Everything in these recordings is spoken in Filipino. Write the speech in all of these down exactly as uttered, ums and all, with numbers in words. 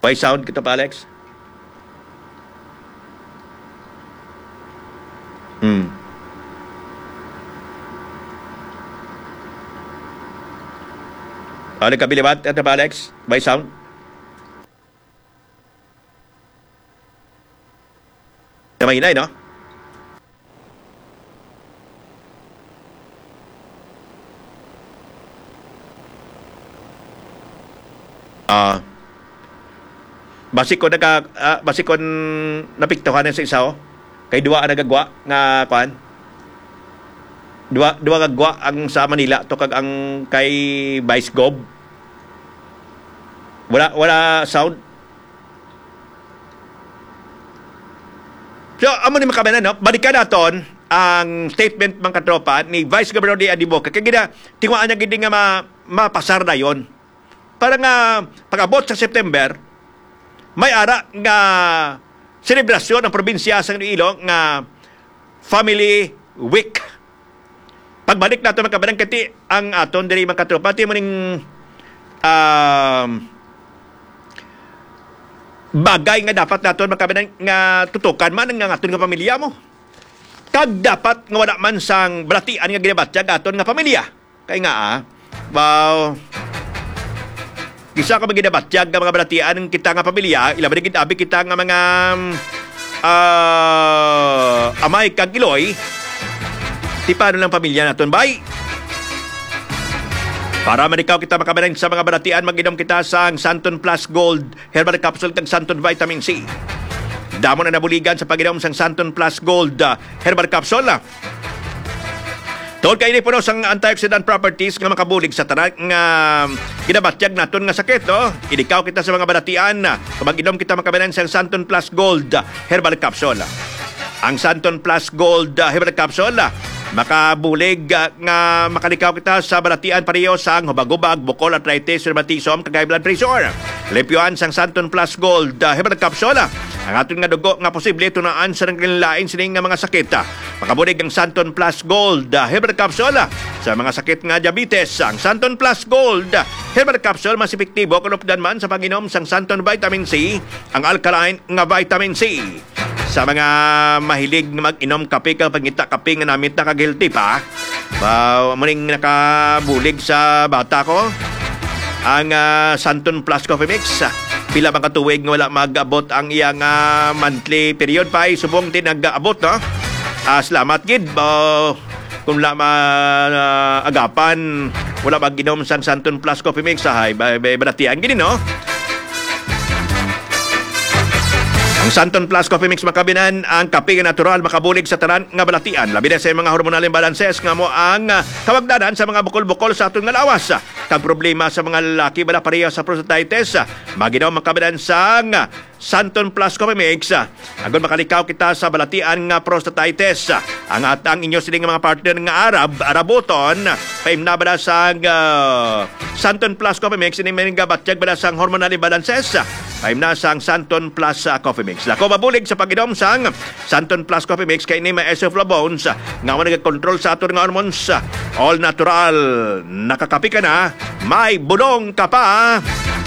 May sound kita pa, Alex? Hmm. Ano kabilibat? Ito pa, Alex? May sound? Na mahinay, no? Ah... Uh, Basik ko naka uh, basik ko napiktuhan sa isa oh. Kay duwa ang nagagwa nga kuan. Duwa duwa gagwa ang sa Manila to kag ang kay Vice Gob. Wala wala sound. So amo ni makabanan no. Balikan naton ang statement mga katropa ni Vice Governor de Adiboca kay gina tingwaan niya gid nga ma, mapasar na yon. Para nga pag-abot sa September may ara nga selebrasyon ng probinsya sa Iloilo nga Family Week. Pagbalik nato mga kabanang kati ang aton diri mga katropa ti mo ning um, bagay nga dapat naton mga kabanang nga tutukan man nga aton nga pamilya mo. Kag dapat nga wala man sang balatian nga ginabatyag aton nga pamilya. Kay nga ah, wow. Isa ka maginabatyag ng mga balatian ng kita nga pamilya, ilaban na abi kita nga mga uh, amay kag iloy, ti paano lang pamilya naton bay? Para manikaw kita makabanan sa mga balatian, mag-inom kita sa Santon Plus Gold Herbal Capsule kag Santon Vitamin C. Damo na nabuligan sa pag-inom sa Santon Plus Gold uh, Herbal Capsule. Tungkol kayo ni puno sang antioxidant properties nga makabulig sa tanan nga ginabatyag naton nga sakit, no? Idikaw kita sa mga balatian na mag-inom kita makabanan sa Santon Plus Gold Herbal Capsule. Ang Santon Plus Gold Herbal Capsule makabulig nga makalikaw kita sa balatian pareho sang hubag-hubag, bukol, arthritis, rheumatism, kag high blood pressure. Lepyoan sang Santon Plus Gold Herbal Capsule. Ang aton nga dugo nga posible tunaan sa naglain sining nga mga sakit. Makabulig ang Santon Plus Gold Herbal Capsule sa mga sakit nga diabetes. Ang Santon Plus Gold Herbal Capsule mas epektibo kung updan man sa panginom sang Santon Vitamin C, ang alkaline nga vitamin C. Sa mga mahilig mag-inom kape kang pangita kape nga namit na kag-healthy pa, uh, muling nakabulig sa bata ko ang uh, Santon Plus Coffee Mix. Pila bang katuwig nga wala mag-abot ang iyang uh, monthly period pa ay subong din nag-abot, no? Uh, salamat gid. Uh, kung wala ma-agapan, uh, wala mag-inom sa Santon Plus Coffee Mix, ay baratian gini, no? Ang Santon Plus Coffee Mix makabinan ang kape nga natural makabulig sa tanan nga balatian. Labi na sa mga hormonal imbalances nga mo ang uh, kawagdanan sa mga bukol-bukol sa aton nga lawas. Kag problema sa mga lalaki bala pareha sa prostatitis, maginaw makabinan sang Santon Plus Coffee Mix. Agon makalikaw kita sa balatian nga prostatitis. Ang atang inyo sining mga partner nga Arab, Araboton, paimna bala sang uh, Santon Plus Coffee Mix ini mga batyag bala sang hormonal imbalances. Paimna sang Santon Plus uh, Coffee Mix. Lako mabulig sa pag-inom sang Santon Plus Coffee Mix kay ni may isoflavones nga mo nag-control sa aton nga hormones. All natural. Nakakapi ka na, may bunong ka pa.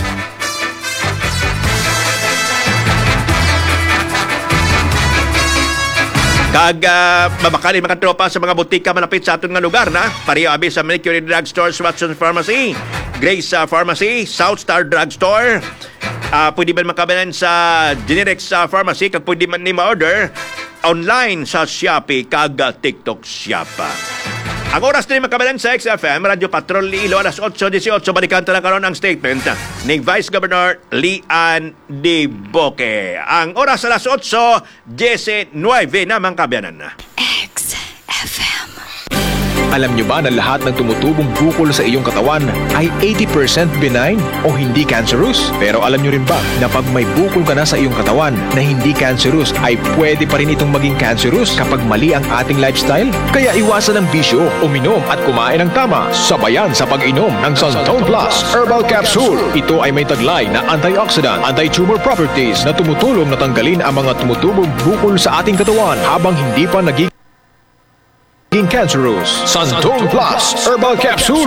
Kag uh, mabakali mga tropa sa mga butika malapit sa aton nga lugar na pareho abi sa Mercury Drugstore, Watson's Pharmacy, Grace uh, Pharmacy, South Star Drugstore. Uh, pwede man makabanan sa Generics uh, Pharmacy kag pwede man ni ma-order online sa Shopee kag TikTok Shop. Ang oras din makabalan sa X F M, Radyo Patrol Iloilo, alas eight eighteen, balikan talaga karon ang statement ni Vice Governor Lian Diboque. Ang oras alas eight nineteen na mga kabayanan. X F M. Alam nyo ba na lahat ng tumutubong bukol sa iyong katawan ay eighty percent benign o hindi cancerous? Pero alam nyo rin ba na pag may bukol ka na sa iyong katawan na hindi cancerous ay pwede pa rin itong maging cancerous kapag mali ang ating lifestyle? Kaya iwasan ang bisyo, uminom at kumain ng tama. Sabayan sa pag-inom ng Santon Plus Herbal Capsule. Ito ay may taglay na antioxidant, anti-tumor properties na tumutulong na tanggalin ang mga tumutubong bukol sa ating katawan habang hindi pa naging cancerous. Santon Plus Herbal Capsule.